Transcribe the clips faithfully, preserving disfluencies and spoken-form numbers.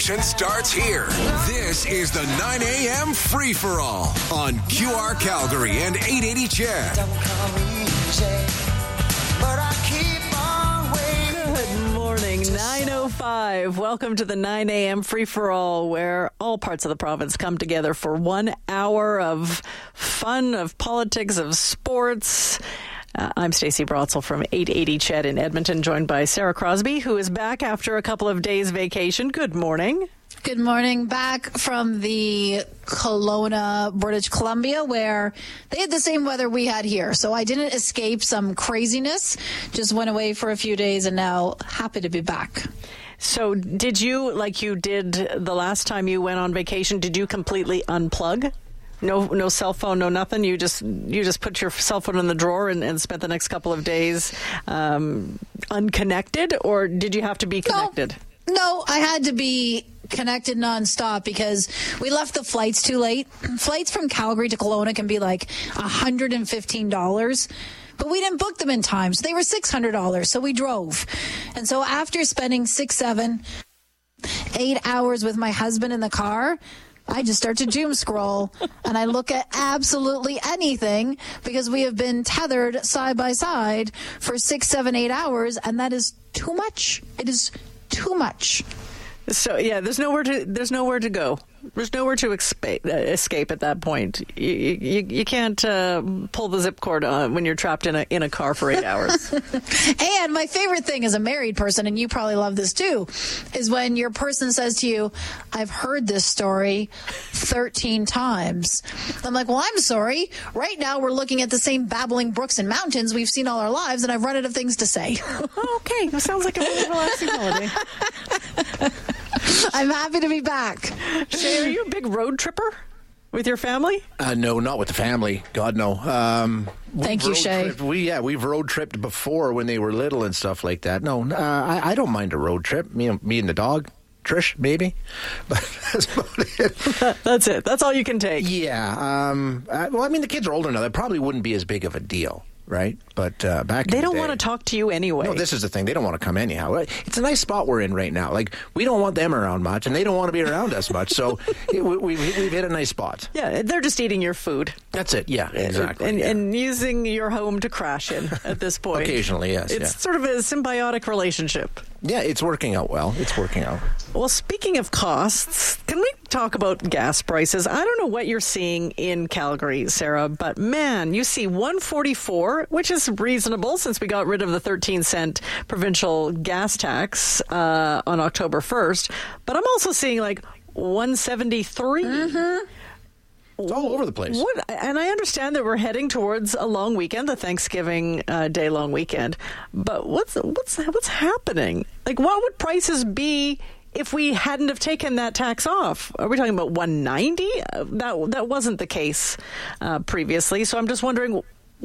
conversation starts here. This is the nine a.m. free-for-all on Q R Calgary and eight eighty C H E D. Don't call me easy, but I keep on waiting. Good morning, nine oh five. Welcome to the nine a.m. free-for-all, where all parts of the province come together for one hour of fun, of politics, of sports. Uh, I'm Stacey Brotzel from eight eighty C H E D in Edmonton, joined by Sarah Crosby, who is back after a couple of days vacation. Good morning. Good morning. Back from the Kelowna, British Columbia, where they had the same weather we had here. So I didn't escape some craziness, just went away for a few days and now happy to be back. So did you, like you did the last time you went on vacation, did you completely unplug? No, no cell phone, no nothing. You just you just put your cell phone in the drawer and, and spent the next couple of days um, unconnected, or did you have to be connected? No, no, I had to be connected nonstop because we left the flights too late. Flights from Calgary to Kelowna can be like one hundred fifteen dollars. But we didn't book them in time, so they were six hundred dollars. So we drove. And so after spending six, seven, eight hours with my husband in the car, I just start to doom scroll and I look at absolutely anything because we have been tethered side by side for six, seven, eight hours, and that is too much. It is too much. So yeah, there's nowhere to there's nowhere to go. There's nowhere to escape, uh, escape at that point. You you, you can't uh, pull the zip cord on when you're trapped in a in a car for eight hours. And my favorite thing as a married person, and you probably love this too, is when your person says to you, "I've heard this story thirteen times." I'm like, "Well, I'm sorry. Right now we're looking at the same babbling brooks and mountains we've seen all our lives, and I've run out of things to say." Oh, okay, that sounds like a really relaxing holiday. I'm happy to be back. Shay, are you a big road tripper with your family? Uh, no, not with the family. God, no. Um, Thank you, Shay. Tripped, we yeah, we've road tripped before when they were little and stuff like that. No, uh, I, I don't mind a road trip. Me, me and the dog, Trish, maybe. But that's about it. That's it. That's all you can take. Yeah. Um, uh, well, I mean, the kids are older now. That probably wouldn't be as big of a deal. Right, but uh, back they in the don't day, want to talk to you anyway. No, this is the thing. They don't want to come anyhow. It's a nice spot we're in right now. Like, we don't want them around much, and they don't want to be around us much. So it, we, we, we've hit a nice spot. Yeah, they're just eating your food. That's it. Yeah, exactly. And, yeah. and using your home to crash in at this point. Occasionally, yes. It's yeah. sort of a symbiotic relationship. Yeah, it's working out well. It's working out. Well, speaking of costs, can we talk about gas prices? I don't know what you're seeing in Calgary, Sarah, but man, you see one forty-four, which is reasonable since we got rid of the thirteen cent provincial gas tax uh, on October first. But I'm also seeing like one seventy-three. Mm-hmm. It's all over the place. What, and I understand that we're heading towards a long weekend, the Thanksgiving uh, Day long weekend. But what's what's what's happening? Like, what would prices be if we hadn't have taken that tax off? Are we talking about one ninety? Uh, that that wasn't the case uh, previously. So I'm just wondering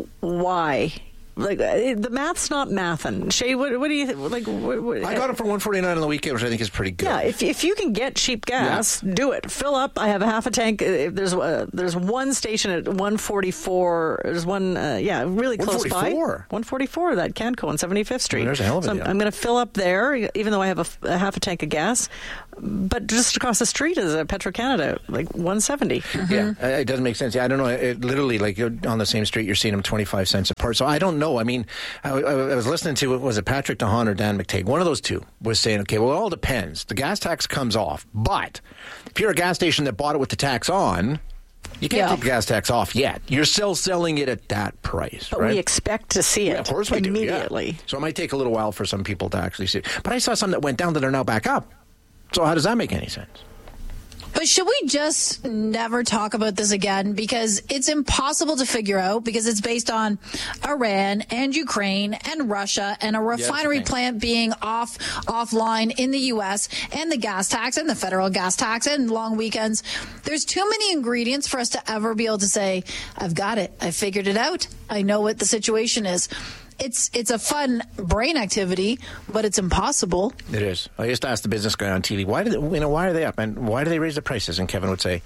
why. Like, the math's not mathin'. Shay, what, what do you like? What, what, I got it for one forty-nine on the weekend, which I think is pretty good. Yeah, if if you can get cheap gas, yeah. do it. Fill up. I have a half a tank. If there's uh, there's one station at one forty-four. There's one, uh, yeah, really close by. one forty-four, that Canco on seventy-fifth Street. Well, there's a hell of a so I'm, I'm going to fill up there, even though I have a, a half a tank of gas. But just across the street is a Petro-Canada, like one seventy. Mm-hmm. Yeah, it doesn't make sense. Yeah, I don't know. It literally, like, you're on the same street, you're seeing them twenty-five cents apart. So I don't know. I mean, I, I was listening to, was it Patrick DeHaan or Dan McTague? One of those two was saying, okay, well, it all depends. The gas tax comes off. But if you're a gas station that bought it with the tax on, you can't yeah. take the gas tax off yet. You're still selling it at that price, but right? we expect to see it yeah, of course we immediately. Do, yeah. So it might take a little while for some people to actually see it. But I saw some that went down that are now back up. So how does that make any sense? But should we just never talk about this again? Because it's impossible to figure out, because it's based on Iran and Ukraine and Russia and a refinery yeah, plant being off offline in the U S and the gas tax and the federal gas tax and long weekends. There's too many ingredients for us to ever be able to say, I've got it. I figured it out. I know what the situation is. It's it's a fun brain activity, but it's impossible. It is. I used to ask the business guy on T V, why do they, you know why are they up and why do they raise the prices? And Kevin would say,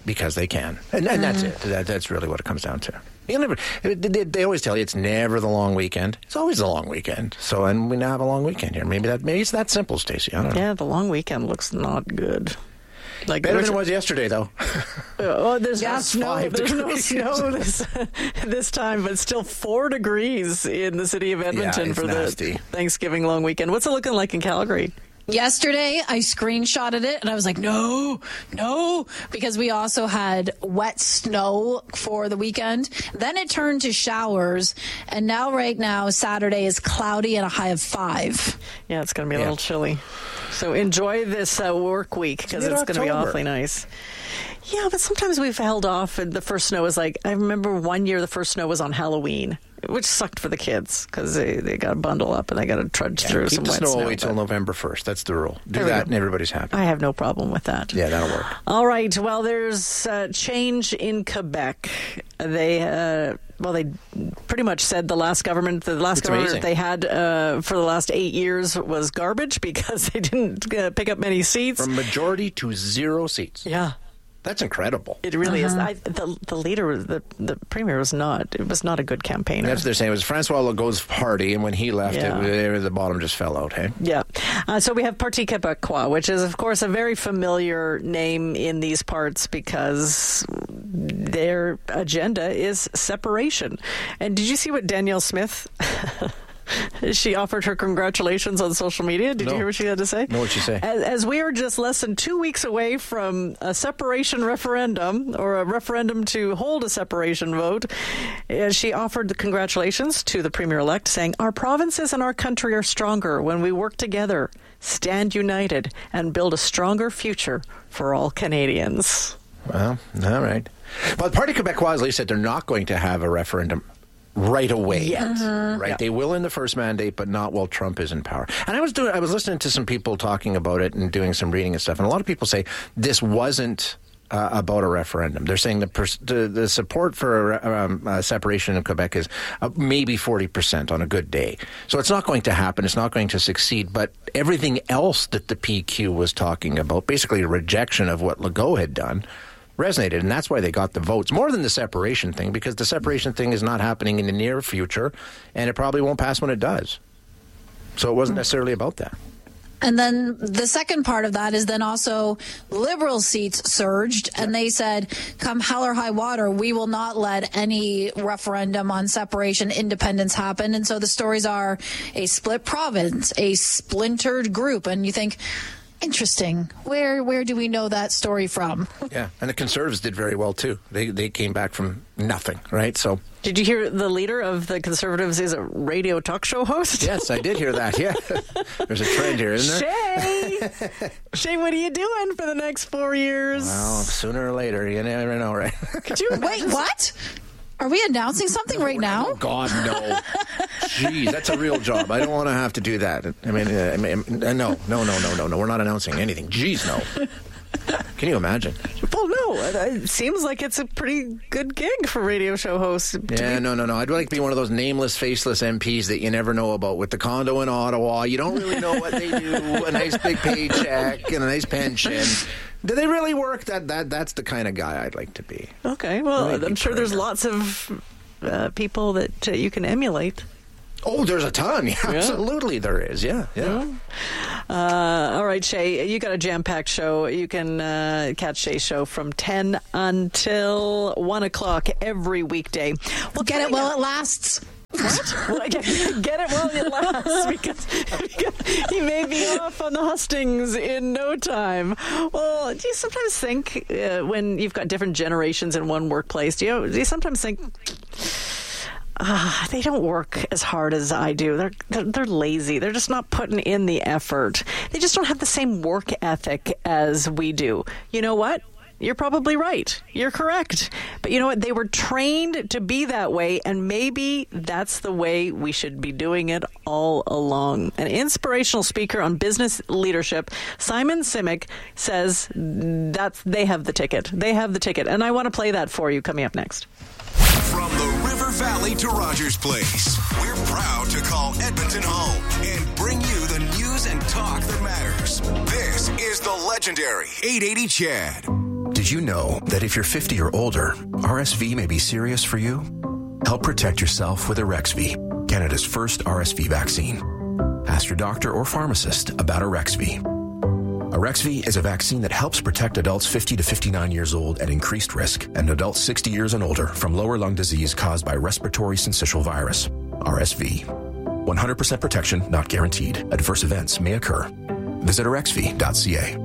because they can. And, and that's it. That, that's really what it comes down to. You never, they, they always tell you it's never the long weekend. It's always the long weekend. So, and we now have a long weekend here. Maybe that maybe it's that simple, Stacey. I don't know. Yeah, the long weekend looks not good. Like Better than it was yesterday, though. Oh, there's no Yes, snow. five There's no degrees. snow this, this time, but still four degrees in the city of Edmonton Yeah, it's for nasty. the Thanksgiving long weekend. What's it looking like in Calgary? Yesterday, I screenshotted it and I was like, no, no, because we also had wet snow for the weekend. Then it turned to showers. And now, right now, Saturday is cloudy and a high of five. Yeah, it's going to be a Yeah. little chilly. So enjoy this uh, work week because it's, going to be mid-October. awfully nice. Yeah, but sometimes we've held off and the first snow was like, I remember one year the first snow was on Halloween, which sucked for the kids because they, they got to bundle up and they got to trudge Yeah, through keep some the wet snow snow. away till but November first. That's the rule. Do There we that go. and everybody's happy. I have no problem with that. Yeah, that'll work. All right. Well, there's uh, change in Quebec. They, uh, well, they pretty much said the last government, the last It's government amazing. they had uh, for the last eight years was garbage because they didn't uh, pick up many seats. From majority to zero seats. yeah. That's incredible. It really is. Uh-huh. I, the the leader, the the premier was not. It was not a good campaigner. That's what they're saying. It was Francois Legault's party, and when he left, Yeah. it, the bottom just fell out, hey? Yeah. Uh, so we have Parti Québécois, which is, of course, a very familiar name in these parts because their agenda is separation. And did you see what Danielle Smith... She offered her congratulations on social media. Did No. you hear what she had to say? No, what'd she say? As, as we are just less than two weeks away from a separation referendum or a referendum to hold a separation vote, uh, she offered the congratulations to the premier-elect, saying, "Our provinces and our country are stronger when we work together, stand united, and build a stronger future for all Canadians." Well, all right. But Parti Québécois at least said they're not going to have a referendum right away. Yet. Right. Yeah. They will in the first mandate, but not while Trump is in power. And I was doing I was listening to some people talking about it and doing some reading and stuff, and a lot of people say this wasn't uh, about a referendum. They're saying the pers- the, the support for um, uh, separation in Quebec is uh, maybe forty percent on a good day. So it's not going to happen. It's not going to succeed. But everything else that the P Q was talking about, basically a rejection of what Legault had done, resonated, and that's why they got the votes more than the separation thing, because the separation thing is not happening in the near future, and it probably won't pass when it does. So it wasn't necessarily about that. And then the second part of that is then also Liberal seats surged, and they said, come hell or high water, we will not let any referendum on separation independence happen. And so the stories are a split province, a splintered group, and you think, interesting. Where where do we know that story from? Yeah, and the Conservatives did very well too. They they came back from nothing, right? So Did you hear the leader of the Conservatives is a radio talk show host? yes, I did hear that. Yeah, there's a trend here, isn't there? Shay, Shay, what are you doing for the next four years? Well, sooner or later, you never know, right? Could you Wait, what? Are we announcing something right now? Oh, God, no. Jeez, that's a real job. I don't want to have to do that. I mean, uh, I mean, uh, no, no, no, no, no, no. We're not announcing anything. Jeez, no. Can you imagine? Well, no. It, it seems like it's a pretty good gig for radio show hosts. to Yeah, be- no, no, no. I'd like to be one of those nameless, faceless M Ps that you never know about with the condo in Ottawa. You don't really know what they do. A nice big paycheck and a nice pension. Do they really work? That that that's the kind of guy I'd like to be. Okay. Well, Maybe I'm sure there's Turner. lots of uh, people that uh, you can emulate. Oh, there's a ton. Yeah, absolutely, there is. Yeah, yeah. Uh, all right, Shay, you got a jam-packed show. You can uh, catch Shay's show from ten until one o'clock every weekday. Well, Get it while it lasts. What? Well, get, get it while it lasts, because, because he may be off on the hustings in no time. Well, do you sometimes think uh, when you've got different generations in one workplace, do you, do you sometimes think, ah, they don't work as hard as I do. They're, they're they're lazy. They're just not putting in the effort. They just don't have the same work ethic as we do. You know what? You're probably right. You're correct. But you know what? They were trained to be that way, and maybe that's the way we should be doing it all along. An inspirational speaker on business leadership, Simon Simic, says that they have the ticket. They have the ticket. And I want to play that for you coming up next. From the River Valley to Rogers Place, we're proud to call Edmonton home and bring you the news and talk that matters. This is the legendary eight eighty Chad. Did Did you know that if you're fifty or older, R S V may be serious for you? Help protect yourself with Arexvy, Canada's first R S V vaccine. Ask your doctor or pharmacist about Arexvy. Arexvy is a vaccine that helps protect adults fifty to fifty-nine years old at increased risk and adults sixty years and older from lower lung disease caused by respiratory syncytial virus, R S V. one hundred percent protection not guaranteed. Adverse events may occur. Visit arexvy dot c a.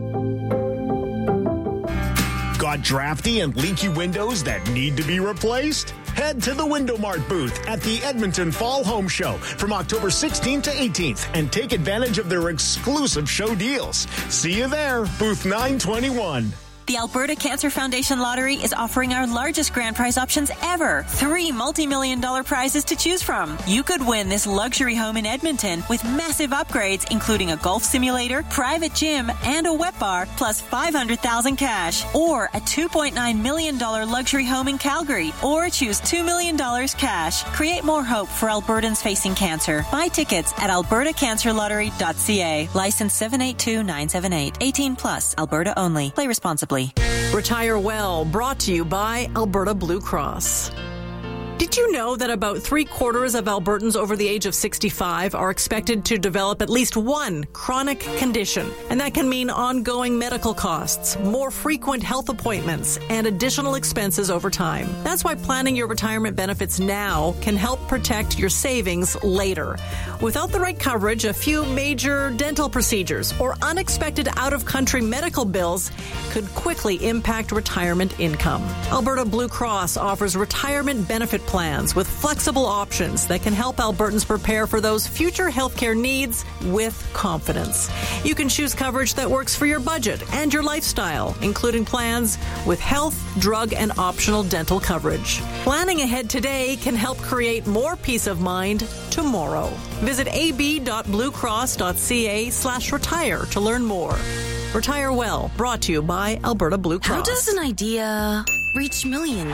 Got drafty and leaky windows that need to be replaced? Head to the Window Mart booth at the Edmonton Fall Home Show from October sixteenth to eighteenth and take advantage of their exclusive show deals. See you there, booth nine twenty-one. The Alberta Cancer Foundation Lottery is offering our largest grand prize options ever. Three multi-million dollar prizes to choose from. You could win this luxury home in Edmonton with massive upgrades, including a golf simulator, private gym, and a wet bar, plus five hundred thousand dollars cash. Or a two point nine million dollars luxury home in Calgary. Or choose two million dollars cash. Create more hope for Albertans facing cancer. Buy tickets at alberta cancer lottery dot c a. License seven eight two nine seven eight. eighteen plus. Alberta only. Play responsibly. Retire Well, brought to you by Alberta Blue Cross. Did you know that about three quarters of Albertans over the age of sixty-five are expected to develop at least one chronic condition? And that can mean ongoing medical costs, more frequent health appointments, and additional expenses over time. That's why planning your retirement benefits now can help protect your savings later. Without the right coverage, a few major dental procedures or unexpected out-of-country medical bills could quickly impact retirement income. Alberta Blue Cross offers retirement benefit plans with flexible options that can help Albertans prepare for those future healthcare needs with confidence. You can choose coverage that works for your budget and your lifestyle, including plans with health, drug, and optional dental coverage. Planning ahead today can help create more peace of mind tomorrow. Visit a b dot blue cross dot c a slash retire to learn more. Retire Well, brought to you by Alberta Blue Cross. How does an idea reach millions?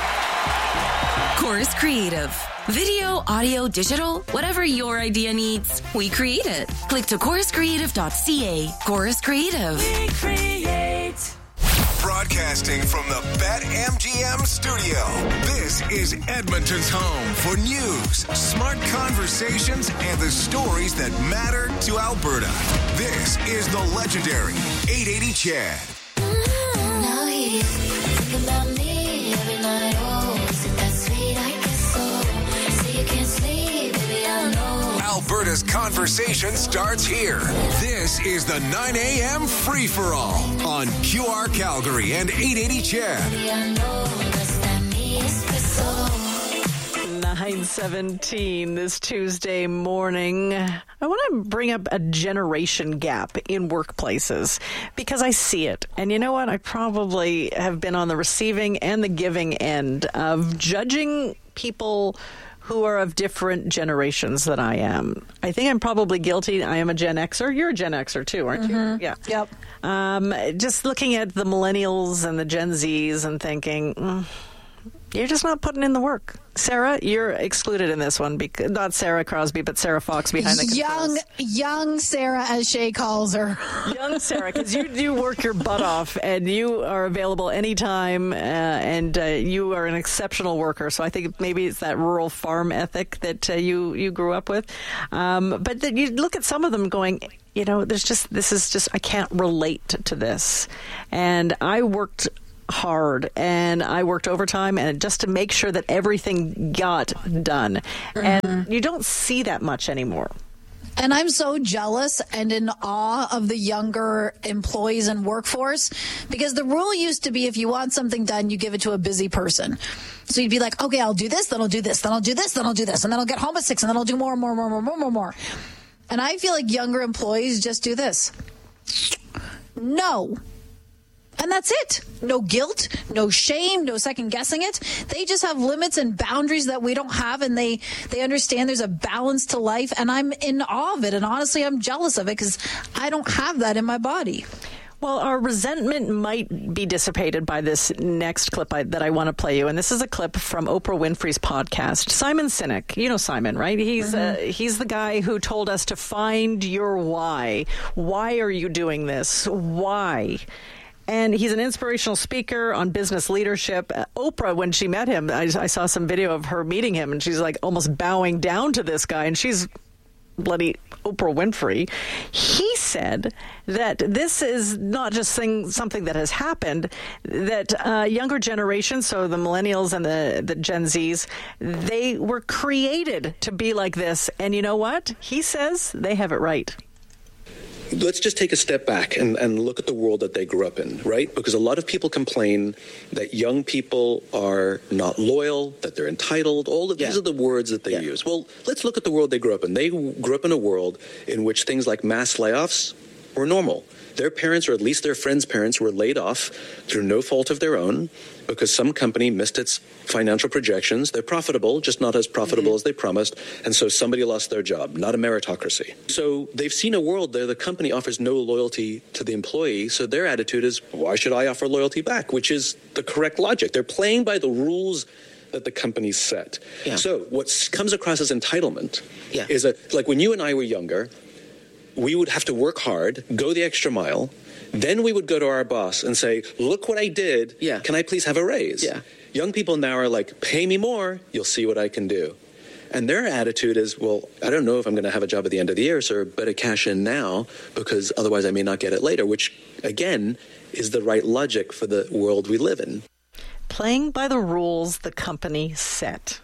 Chorus Creative. Video, audio, digital, whatever your idea needs, we create it. Click to chorus creative dot c a. Chorus Creative. We create. Broadcasting from the BetMGM studio. This is Edmonton's home for news, smart conversations, and the stories that matter to Alberta. This is the legendary eight eighty Chad. Now he's thinking about me every night. Oh, is it that sweet? I guess so. Say you can't sleep, baby, I know. Alberta's conversation starts here. This is the nine a.m. free-for-all on Q R Calgary and eight eighty Chad. nine seventeen this Tuesday morning. I want to bring up a generation gap in workplaces because I see it. And you know what? I probably have been on the receiving and the giving end of judging people who are of different generations than I am. I think I'm probably guilty. I am a Gen Xer. You're a Gen Xer too, aren't Mm-hmm. you? Yeah. Yep. Um, just looking at the millennials and the Gen Zs and thinking, mm, you're just not putting in the work. Sarah, you're excluded in this one. Because, not Sarah Crosby, but Sarah Fox behind the controls. Young, young Sarah, as Shay calls her. Young Sarah, because you do work your butt off, and you are available anytime, uh, and uh, you are an exceptional worker. So I think maybe it's that rural farm ethic that uh, you, you grew up with. Um, but then you look at some of them going, you know, there's just, this is just, I can't relate to this. And I worked hard and I worked overtime and just to make sure that everything got done. Mm-hmm. And you don't see that much anymore. And I'm so jealous and in awe of the younger employees and workforce because the rule used to be if you want something done, you give it to a busy person. So you'd be like, okay, I'll do this, then I'll do this, then I'll do this, then I'll do this, and then I'll get home at six, and then I'll do more, more, more, more, more, more, more. And I feel like younger employees just do this. No. And that's it. No guilt, no shame, no second guessing it. They just have limits and boundaries that we don't have, and they, they understand there's a balance to life, and I'm in awe of it. And honestly, I'm jealous of it because I don't have that in my body. Well, our resentment might be dissipated by this next clip I, that I want to play you. And this is a clip from Oprah Winfrey's podcast. Simon Sinek, you know Simon, right? He's mm-hmm. uh, he's the guy who told us to find your why. Why are you doing this? Why? And he's an inspirational speaker on business leadership. Uh, Oprah, when she met him, I, I saw some video of her meeting him, and she's like almost bowing down to this guy, and she's bloody Oprah Winfrey. He said that this is not just thing, something that has happened, that uh, younger generations, so the millennials and the, the Gen Zs, they were created to be like this. And you know what? He says they have it right. Let's just take a step back and, and look at the world that they grew up in, right? Because a lot of people complain that young people are not loyal, that they're entitled. All of yeah. these are the words that they yeah. use. Well, let's look at the world they grew up in. They grew up in a world in which things like mass layoffs were normal. Their parents, or at least their friends' parents, were laid off through no fault of their own because some company missed its financial projections. They're profitable, just not as profitable mm-hmm. as they promised, and so somebody lost their job, not a meritocracy. So they've seen a world there the company offers no loyalty to the employee, so their attitude is, why should I offer loyalty back? Which is the correct logic. They're playing by the rules that the company set. Yeah. So what comes across as entitlement yeah. is that, like when you and I were younger, we would have to work hard, go the extra mile. Then we would go to our boss and say, look what I did. Yeah. Can I please have a raise? Yeah. Young people now are like, pay me more. You'll see what I can do. And their attitude is, well, I don't know if I'm going to have a job at the end of the year, so better cash in now because otherwise I may not get it later, which, again, is the right logic for the world we live in. Playing by the rules the company set.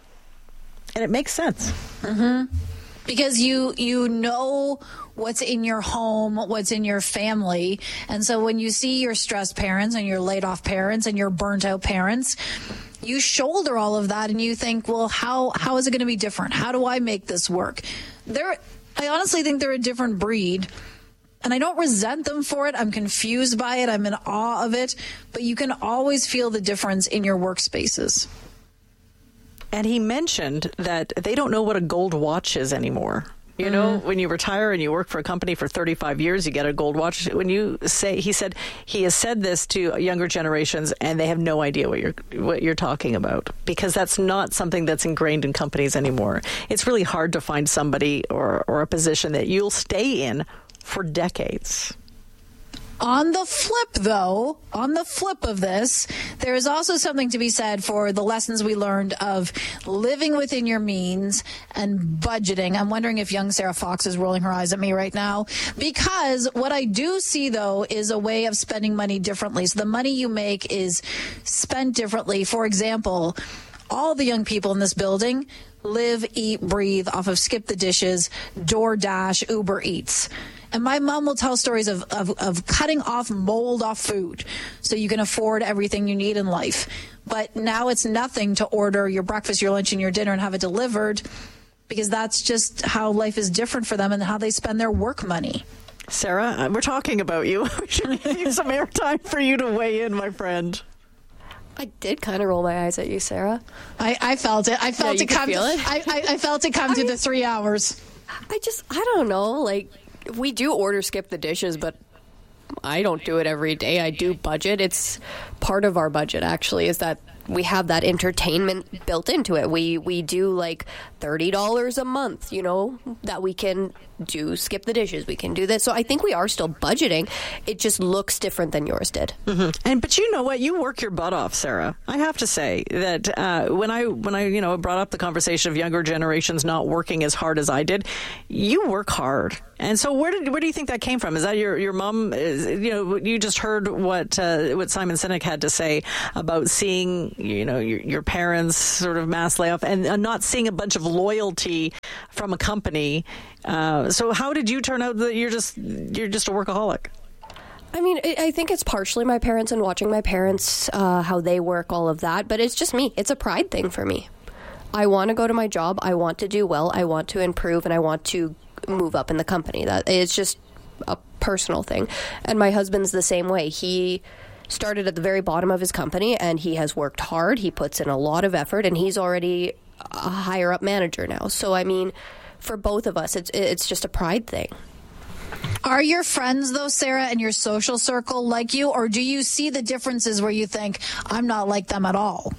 And it makes sense. Mm-hmm. Because you you know what's in your home, what's in your family. And so when you see your stressed parents and your laid off parents and your burnt out parents, you shoulder all of that and you think, well, how how is it going to be different? How do I make this work? They're, I honestly think they're a different breed. And I don't resent them for it. I'm confused by it. I'm in awe of it. But you can always feel the difference in your workspaces. And he mentioned that they don't know what a gold watch is anymore. You mm-hmm. know, when you retire and you work for a company for thirty-five years, you get a gold watch. When you say, he said, he has said this to younger generations and they have no idea what you're, what you're talking about because that's not something that's ingrained in companies anymore. It's really hard to find somebody or, or a position that you'll stay in for decades. On the flip, though, on the flip of this, there is also something to be said for the lessons we learned of living within your means and budgeting. I'm wondering if young Sarah Fox is rolling her eyes at me right now, because what I do see, though, is a way of spending money differently. So the money you make is spent differently. For example, all the young people in this building live, eat, breathe off of Skip the Dishes, DoorDash, Uber Eats. And my mom will tell stories of, of, of cutting off mold off food so you can afford everything you need in life. But now it's nothing to order your breakfast, your lunch, and your dinner and have it delivered because that's just how life is different for them and how they spend their work money. Sarah, we're talking about you. We should give you some airtime for you to weigh in, my friend. I did kind of roll my eyes at you, Sarah. I, I felt it. I felt yeah, it come. Feel it? I, I, I felt it come I, to the three hours. I just, I don't know, like... We do order Skip the Dishes, but I don't do it every day. I do budget. It's part of our budget, actually, is that we have that entertainment built into it. We we do like thirty dollars a month, you know, that we can do Skip the Dishes. We can do this. So I think we are still budgeting. It just looks different than yours did. Mm-hmm. And but you know what? You work your butt off, Sarah. I have to say that uh, when I when I you know brought up the conversation of younger generations not working as hard as I did, you work hard. And so where did where do you think that came from? Is that your your mom? Is, you know, you just heard what uh, what Simon Sinek had to say about seeing you know your, your parents sort of mass layoff and uh, not seeing a bunch of loyalty from a company. Uh, so how did you turn out that you're just you're just a workaholic? I mean, I think it's partially my parents and watching my parents, uh, how they work, all of that. But it's just me. It's a pride thing for me. I want to go to my job. I want to do well. I want to improve, and I want to move up in the company. That it's just a personal thing. And my husband's the same way. He started at the very bottom of his company, and he has worked hard. He puts in a lot of effort, and he's already a higher up manager now. So, I mean, for both of us, it's it's just a pride thing. Are your friends, though, Sarah, and your social circle like you, or do you see the differences where you think, I'm not like them at all?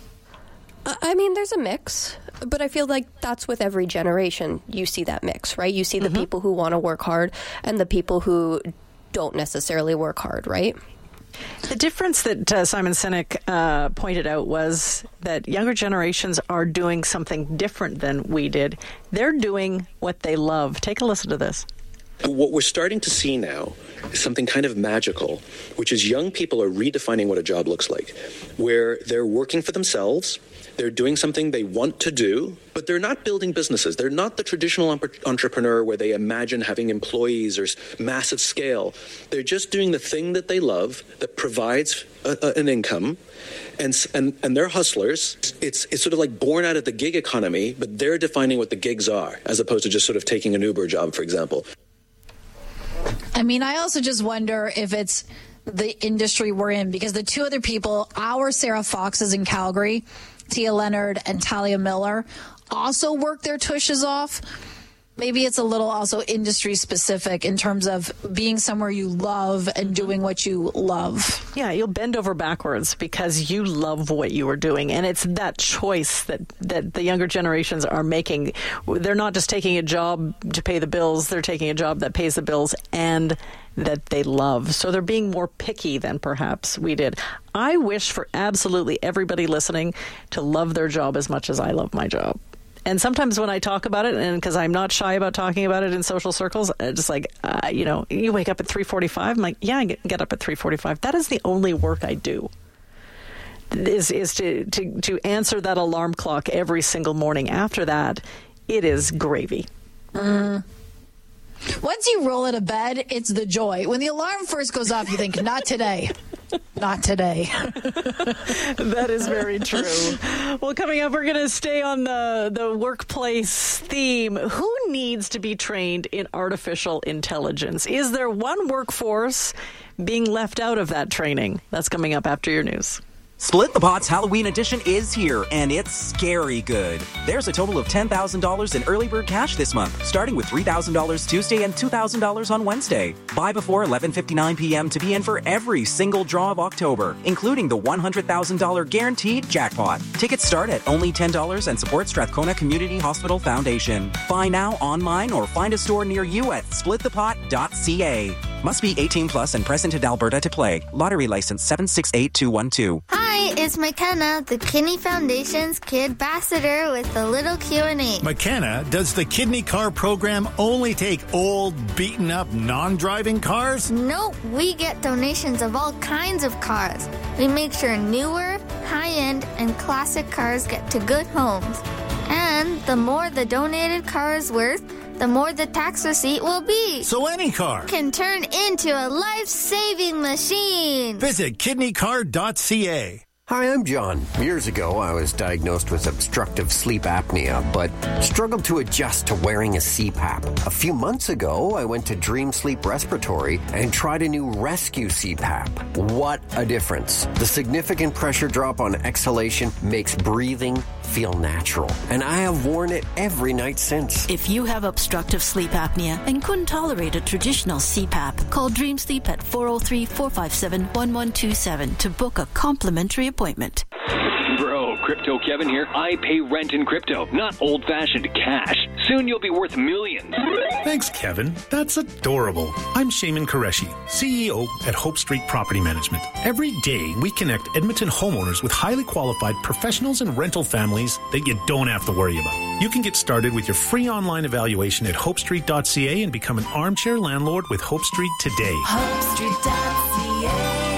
I mean, there's a mix, but I feel like that's with every generation. You see that mix, right? You see the mm-hmm. people who want to work hard and the people who don't necessarily work hard, right? The difference that uh, Simon Sinek uh, pointed out was that younger generations are doing something different than we did. They're doing what they love. Take a listen to this. What we're starting to see now is something kind of magical, which is young people are redefining what a job looks like, where they're working for themselves, they're doing something they want to do, but they're not building businesses. They're not the traditional entrepreneur where they imagine having employees or massive scale. They're just doing the thing that they love that provides a, a, an income, and, and and they're hustlers. It's it's sort of like born out of the gig economy, but they're defining what the gigs are, as opposed to just sort of taking an Uber job, for example. I mean, I also just wonder if it's the industry we're in, because the two other people, our Sarah Foxes in Calgary, Tia Leonard and Talia Miller, also work their tushes off. Maybe it's a little also industry specific in terms of being somewhere you love and doing what you love. Yeah, you'll bend over backwards because you love what you are doing. And it's that choice that, that the younger generations are making. They're not just taking a job to pay the bills. They're taking a job that pays the bills and that they love. So they're being more picky than perhaps we did. I wish for absolutely everybody listening to love their job as much as I love my job. And sometimes when I talk about it, and because I'm not shy about talking about it in social circles, uh, just like, uh, you know, you wake up at three forty-five. I'm like, yeah, I get, get up at three forty-five. That is the only work I do, is is to, to, to answer that alarm clock every single morning. After that, it is gravy. Mm. Once you roll out of bed, it's the joy. When the alarm first goes off, you think, not today. Not today. That is very true. Well, coming up, we're going to stay on the, the workplace theme. Who needs to be trained in artificial intelligence? Is there one workforce being left out of that training? That's coming up after your news. Split the Pot's Halloween edition is here, and it's scary good. There's a total of ten thousand dollars in early bird cash this month, starting with three thousand dollars Tuesday and two thousand dollars on Wednesday. Buy before eleven fifty-nine p.m. to be in for every single draw of October, including the one hundred thousand dollars guaranteed jackpot. Tickets start at only ten dollars and support Strathcona Community Hospital Foundation. Buy now online or find a store near you at split the pot dot c a. Must be eighteen plus and present in Alberta to play. Lottery license seven six eight two one two. Hi, it's McKenna, the Kidney Foundation's Kid Ambassador with a little Q and A. McKenna, does the Kidney Car program only take old, beaten-up, non-driving cars? Nope, we get donations of all kinds of cars. We make sure newer, high-end, and classic cars get to good homes. And the more the donated car is worth, the more the tax receipt will be. So any car can turn into a life-saving machine. Visit kidney car dot c a. Hi, I'm John. Years ago, I was diagnosed with obstructive sleep apnea, but struggled to adjust to wearing a C PAP. A few months ago, I went to Dream Sleep Respiratory and tried a new Rescue C PAP. What a difference. The significant pressure drop on exhalation makes breathing feel natural, and I have worn it every night since. If you have obstructive sleep apnea and couldn't tolerate a traditional C PAP, call Dream Sleep at four oh three, four five seven, one one two seven to book a complimentary appointment. Bro, Crypto Kevin here. I pay rent in crypto, not old-fashioned cash. Soon you'll be worth millions. Thanks, Kevin. That's adorable. I'm Shaman Qureshi, C E O at Hope Street Property Management. Every day, we connect Edmonton homeowners with highly qualified professionals and rental families that you don't have to worry about. You can get started with your free online evaluation at hope street dot c a and become an armchair landlord with Hope Street today. hope street dot c a.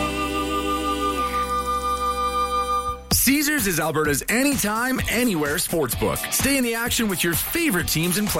Caesars is Alberta's anytime, anywhere sportsbook. Stay in the action with your favorite teams and players.